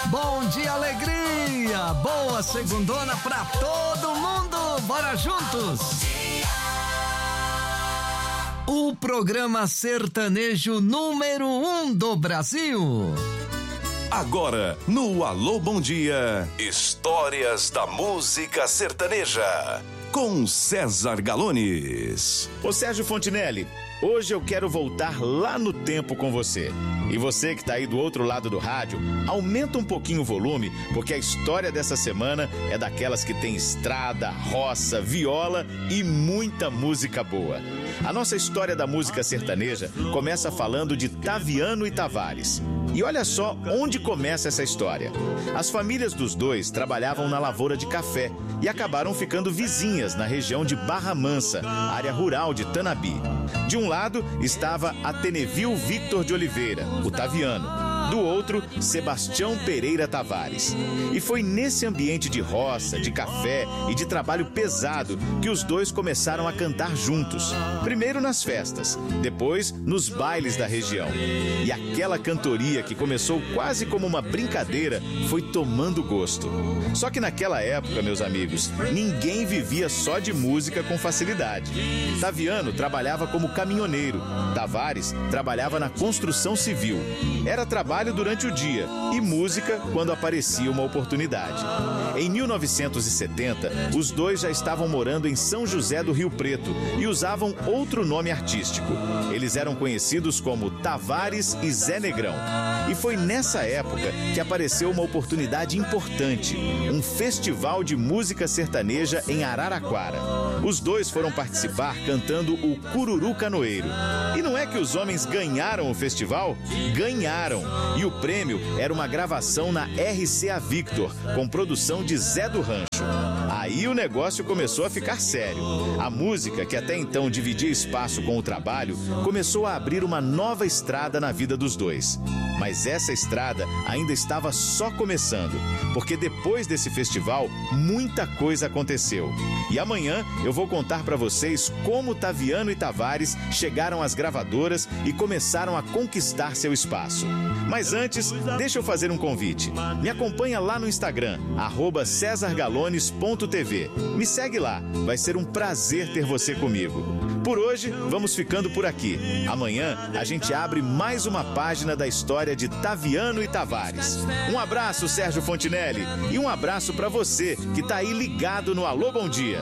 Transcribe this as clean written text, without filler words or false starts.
Bom dia, alegria! Boa segundona pra todo mundo! Bora juntos! O programa sertanejo número 1 do Brasil. Agora, no Alô Bom Dia, histórias da música sertaneja, com César Galones. Ô Sérgio Fontinelli, hoje eu quero voltar lá no tempo com você. E você que tá aí do outro lado do rádio, aumenta um pouquinho o volume, porque a história dessa semana é daquelas que tem estrada, roça, viola e muita música boa. A nossa história da música sertaneja começa falando de Taviano e Tavares. E olha só onde começa essa história. As famílias dos dois trabalhavam na lavoura de café e acabaram ficando vizinhas na região de Barra Mansa, área rural de Tanabi. De um lado estava Atenevil Victor de Oliveira, o Taviano. Do outro, Sebastião Pereira Tavares. E foi nesse ambiente de roça, de café e de trabalho pesado que os dois começaram a cantar juntos. Primeiro nas festas, depois nos bailes da região. E aquela cantoria que começou quase como uma brincadeira foi tomando gosto. Só que naquela época, meus amigos, ninguém vivia só de música com facilidade. Taviano trabalhava como caminhoneiro, Tavares trabalhava na construção civil. Era trabalho durante o dia e música quando aparecia uma oportunidade. Em 1970, os dois já estavam morando em São José do Rio Preto e usavam outro nome artístico. Eles eram conhecidos como Tavares e Zé Negrão. E foi nessa época que apareceu uma oportunidade importante, um festival de música sertaneja em Araraquara. Os dois foram participar cantando o Cururu Canoeiro. E não é que os homens ganharam o festival? Ganharam! E o prêmio era uma gravação na RCA Victor, com produção de Zé do Rancho. Aí o negócio começou a ficar sério. A música, que até então dividia espaço com o trabalho, começou a abrir uma nova estrada na vida dos dois. Mas essa estrada ainda estava só começando, porque depois desse festival, muita coisa aconteceu. E amanhã eu vou contar para vocês como Taviano e Tavares chegaram às gravadoras e começaram a conquistar seu espaço. Mas antes, deixa eu fazer um convite. Me acompanha lá no Instagram, @cesargalones.tv. Me segue lá, vai ser um prazer ter você comigo. Por hoje, vamos ficando por aqui. Amanhã, a gente abre mais uma página da história de Taviano e Tavares. Um abraço, Sérgio Fontinelli, e um abraço para você que tá aí ligado no Alô Bom Dia.